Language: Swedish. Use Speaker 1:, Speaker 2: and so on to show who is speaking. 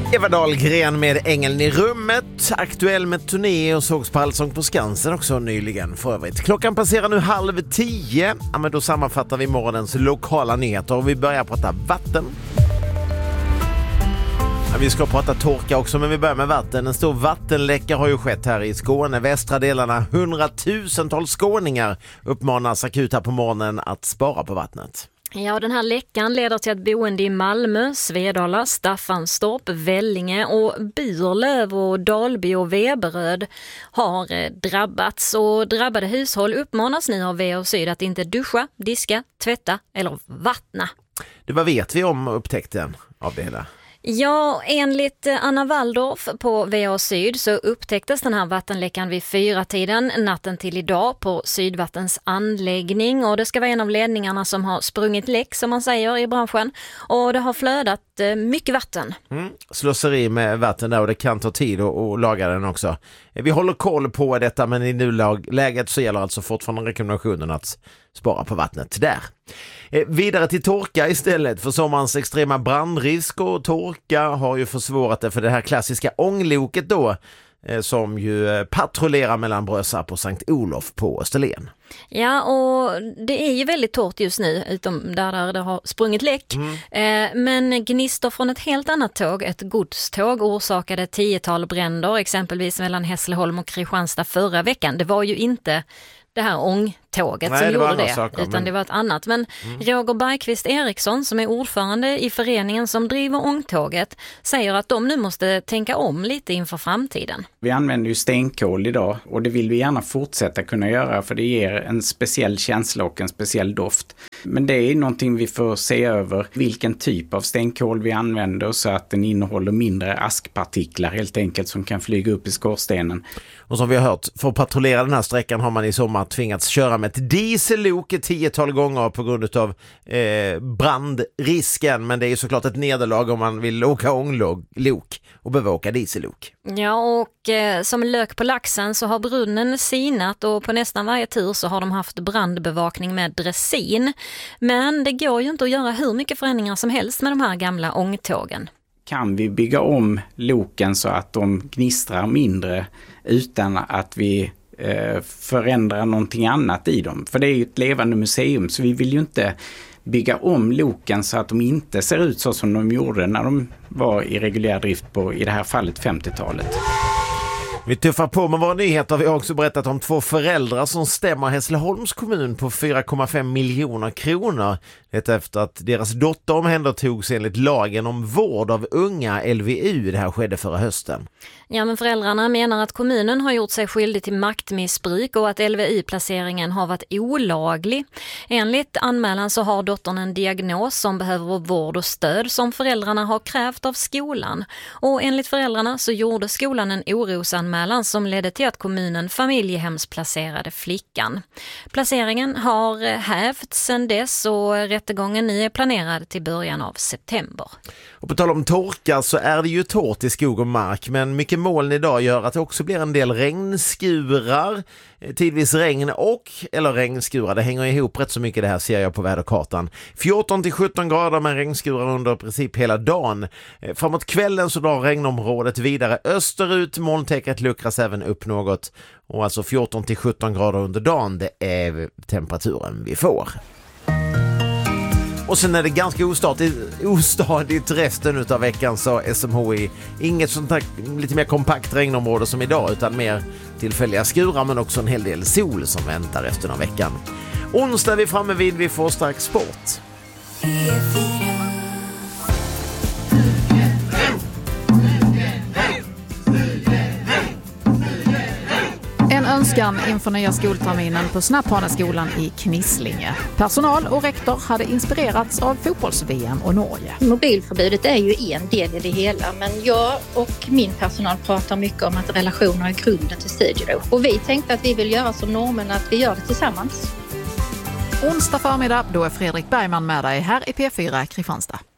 Speaker 1: Eva Dahlgren med Ängeln i rummet, aktuell med turné och sågs på Allsång på Skansen också nyligen för övrigt. Klockan passerar nu 9:30, ja, men då sammanfattar vi morgonens lokala nyheter och vi börjar prata vatten. Ja, vi ska prata torka också, men vi börjar med vatten. En stor vattenläcka har ju skett här i Skåne, västra delarna. 100,000-tals skåningar uppmanas akut här på morgonen att spara på vattnet.
Speaker 2: Ja, den här läckan leder till att boende i Malmö, Svedala, Staffanstorp, Vellinge och Burlöv och Dalby och Veberöd har drabbats. Och drabbade hushåll uppmanas nu av VO Syd att inte duscha, diska, tvätta eller vattna. Vad
Speaker 1: vet vi om upptäckten av det hela?
Speaker 2: Ja, enligt Anna Waldorf på VA Syd så upptäcktes den här vattenläckan vid 4-tiden natten till idag på Sydvattens anläggning, och det ska vara en av ledningarna som har sprungit läck, som man säger i branschen, och det har flödat mycket vatten.
Speaker 1: Slöseri med vatten där, och det kan ta tid att laga den också. Vi håller koll på detta, men i nuläget så gäller alltså fortfarande rekommendationen att spara på vattnet där. Vidare till torka istället, för sommarens extrema brandrisk och torka har ju försvårat det för det här klassiska ångloket då, som ju patrullerar mellan Brösarp och Sankt Olof på Österlen.
Speaker 2: Ja, och det är ju väldigt torrt just nu, utom där det har sprungit läck. Men gnistor från ett helt annat tåg, ett godståg, orsakade 10-tal bränder, exempelvis mellan Hässleholm och Kristianstad förra veckan. Det var ju inte det här ångtåget som gjorde det, utan det var ett annat. Men Roger Bergqvist Eriksson, som är ordförande i föreningen som driver ångtåget, säger att de nu måste tänka om lite inför framtiden.
Speaker 3: Vi använder ju stenkol idag, och det vill vi gärna fortsätta kunna göra, för det ger en speciell känsla och en speciell doft. Men det är någonting vi får se över, vilken typ av stenkol vi använder, så att den innehåller mindre askpartiklar helt enkelt som kan flyga upp i skorstenen.
Speaker 1: Och som vi har hört, för att patrullera den här sträckan har man i sommar tvingats köra med ett diesellok 10-tal gånger på grund av brandrisken. Men det är ju såklart ett nederlag om man vill åka ånglok och behöver åka diesellok.
Speaker 2: Ja, och som lök på laxen så har brunnen sinat, och på nästan varje tur så har de haft brandbevakning med dressin. Men det går ju inte att göra hur mycket förändringar som helst med de här gamla ångtågen.
Speaker 3: Kan vi bygga om loken så att de gnistrar mindre utan att vi förändrar någonting annat i dem? För det är ju ett levande museum, så vi vill ju inte bygga om loken så att de inte ser ut så som de gjorde när de var i reguljär drift på, i det här fallet, 50-talet.
Speaker 1: Vi tuffar på med våra nyheter. Vi har också berättat om 2 föräldrar som stämmer Hässleholms kommun på 4,5 miljoner kronor. Det efter att deras dotter omhändertogs enligt lagen om vård av unga, LVU. Det här skedde förra hösten.
Speaker 2: Ja, men föräldrarna menar att kommunen har gjort sig skyldig till maktmissbruk och att LVU-placeringen har varit olaglig. Enligt anmälan så har dottern en diagnos som behöver vård och stöd som föräldrarna har krävt av skolan. Och enligt föräldrarna så gjorde skolan en orosanmälan som ledde till att kommunen familjehemsplacerade flickan. Placeringen har hävts sedan dess, och rättegången nu är planerad till början av september.
Speaker 1: Och på tal om torka så är det ju torrt i skog och mark, men mycket moln idag gör att det också blir en del regnskurar, tidvis regn eller regnskurar. Det hänger ihop rätt så mycket, det här ser jag på väderkartan. 14-17 grader med regnskurar under princip hela dagen. Framåt kvällen så drar regnområdet vidare österut, molntäcket luckras även upp något, och alltså 14-17 grader under dagen, det är temperaturen vi får. Och sen är det ganska ostadigt resten av veckan, så SMHI. Inget sånt här lite mer kompakt regnområde som idag, utan mer tillfälliga skurar, men också en hel del sol som väntar resten av veckan. Onsdag är vi framme vid, vi får strax sport.
Speaker 4: En önskan inför nya skolterminen på Snapphaneskolan i Knislinge. Personal och rektor hade inspirerats av fotbolls-VM och Norge.
Speaker 5: Mobilförbudet är ju en del i det hela, men jag och min personal pratar mycket om att relationer är grunden till studiero. Och vi tänkte att vi vill göra som normen, att vi gör det tillsammans.
Speaker 4: Onsdag förmiddag, då är Fredrik Bergman med dig här i P4 Kristianstad.